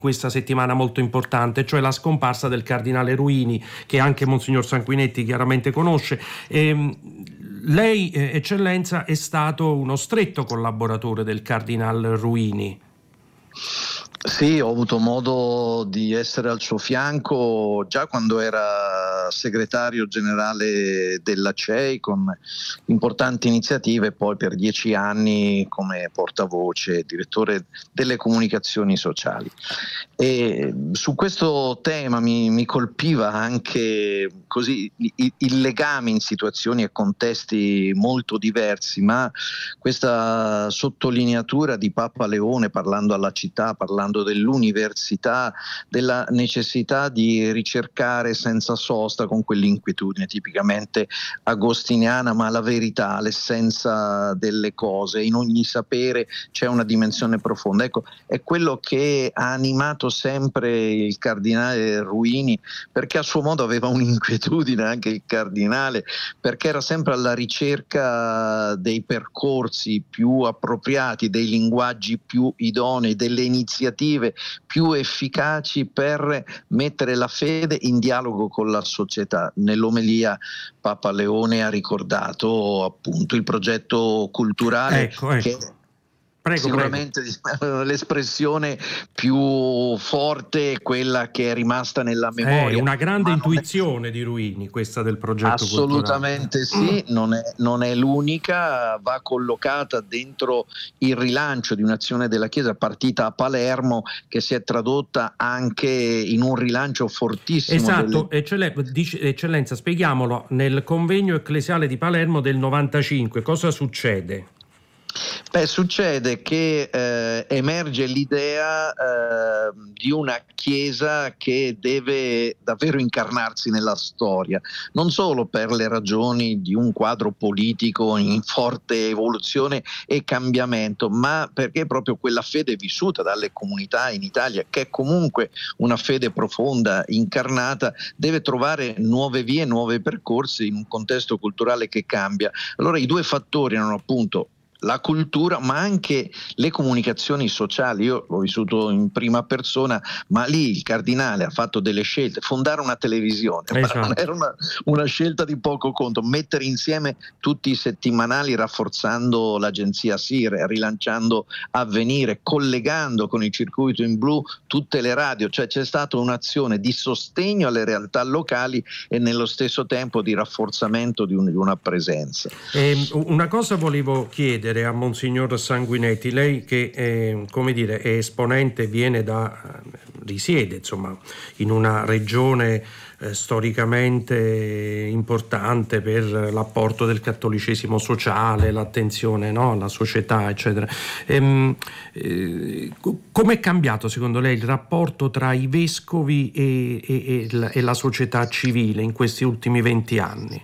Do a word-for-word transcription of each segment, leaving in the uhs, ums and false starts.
questa settimana molto importante, cioè la scomparsa del cardinale Ruini, che anche Monsignor Sanguinetti chiaramente conosce. E, lei, eh, Eccellenza, è stato uno stretto collaboratore del cardinal Ruini. Sì, ho avuto modo di essere al suo fianco già quando era segretario generale della C E I, con importanti iniziative, e poi per dieci anni come portavoce, direttore delle comunicazioni sociali. E su questo tema mi, mi colpiva anche così il, il legame in situazioni e contesti molto diversi, ma questa sottolineatura di Papa Leone parlando alla città, parlando dell'università, della necessità di ricercare senza sosta, con quell'inquietudine tipicamente agostiniana, ma la verità, l'essenza delle cose, in ogni sapere c'è una dimensione profonda. Ecco, è quello che ha animato sempre il cardinale Ruini, perché a suo modo aveva un'inquietudine anche il cardinale, perché era sempre alla ricerca dei percorsi più appropriati, dei linguaggi più idonei, delle iniziative più efficaci per mettere la fede in dialogo con la società. Nell'omelia Papa Leone ha ricordato appunto il progetto culturale, ecco, ecco. che Prego, sicuramente prego. l'espressione più forte è quella che è rimasta nella memoria. È una grande intuizione è... di Ruini, questa del progetto Assolutamente culturale. sì, non è, non è l'unica, va collocata dentro il rilancio di un'azione della Chiesa partita a Palermo, che si è tradotta anche in un rilancio fortissimo. Esatto, delle... Eccell- Eccellenza, spieghiamolo, nel convegno ecclesiale di Palermo del novantacinque cosa succede? Beh, succede che eh, emerge l'idea eh, di una Chiesa che deve davvero incarnarsi nella storia, non solo per le ragioni di un quadro politico in forte evoluzione e cambiamento, ma perché proprio quella fede vissuta dalle comunità in Italia, che è comunque una fede profonda, incarnata, deve trovare nuove vie, nuovi percorsi in un contesto culturale che cambia. Allora i due fattori erano appunto la cultura, ma anche le comunicazioni sociali. Io l'ho vissuto in prima persona, ma lì il cardinale ha fatto delle scelte. Fondare una televisione, esatto. ma non era una, una scelta di poco conto. Mettere insieme tutti i settimanali, rafforzando l'agenzia Sire, rilanciando Avvenire, collegando con il circuito in blu tutte le radio. Cioè c'è stata un'azione di sostegno alle realtà locali e nello stesso tempo di rafforzamento di, un, di una presenza. Eh, una cosa volevo chiedere a Monsignor Sanguinetti, lei che è, come dire, è esponente, viene da, risiede insomma in una regione eh, storicamente importante per l'apporto del cattolicesimo sociale, l'attenzione, no, alla società, eccetera. Ehm, eh, com'è cambiato secondo lei il rapporto tra i vescovi e, e, e, la, e la società civile in questi ultimi venti anni?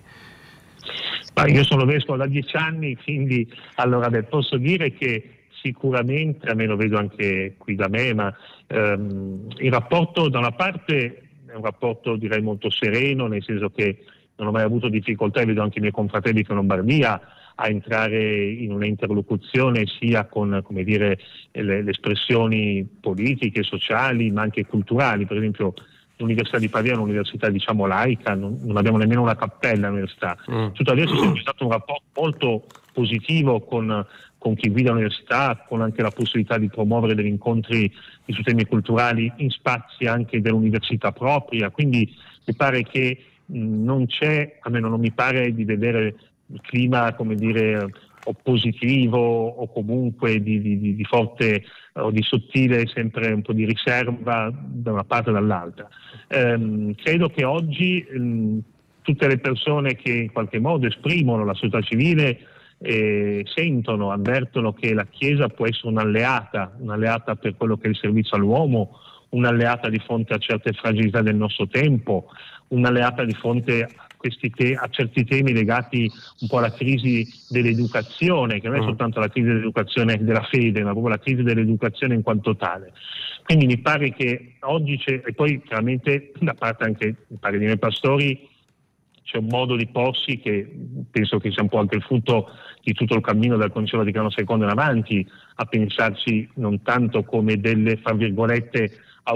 Io sono vescovo da dieci anni, quindi allora beh, posso dire che sicuramente, a me lo vedo anche qui da me, ma ehm, il rapporto da una parte è un rapporto direi molto sereno, nel senso che non ho mai avuto difficoltà, e vedo anche i miei confratelli che in Lombardia, a entrare in un'interlocuzione sia con, come dire, le, le espressioni politiche, sociali, ma anche culturali. Per esempio l'Università di Pavia è un'università diciamo laica, non, non abbiamo nemmeno una cappella all'università. Mm. Tuttavia c'è sempre stato un rapporto molto positivo con, con chi guida l'università, con anche la possibilità di promuovere degli incontri su temi culturali in spazi anche dell'università propria. Quindi mi pare che mh, non c'è, almeno non mi pare di vedere il clima, come dire, oppositivo o comunque di, di, di forte o di sottile, sempre un po' di riserva da una parte o dall'altra. Ehm, credo che oggi ehm, tutte le persone che in qualche modo esprimono la società civile eh, sentono, avvertono che la Chiesa può essere un'alleata, un'alleata per quello che è il servizio all'uomo, un'alleata di fronte a certe fragilità del nostro tempo, un'alleata di fronte a questi te- a certi temi legati un po' alla crisi dell'educazione, che non è soltanto la crisi dell'educazione della fede, ma proprio la crisi dell'educazione in quanto tale. Quindi mi pare che oggi c'è, e poi chiaramente da parte anche mi pare di noi pastori, c'è un modo di porsi che penso che sia un po' anche il frutto di tutto il cammino dal Concilio Vaticano secondo in avanti, a pensarci non tanto come delle, fra virgolette,